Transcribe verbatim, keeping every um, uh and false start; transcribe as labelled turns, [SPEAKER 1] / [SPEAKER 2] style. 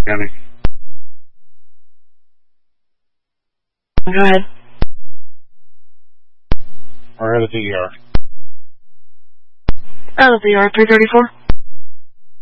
[SPEAKER 1] County.
[SPEAKER 2] Go ahead.
[SPEAKER 1] We're at the D E R.
[SPEAKER 2] Out of the E R, three thirty-four.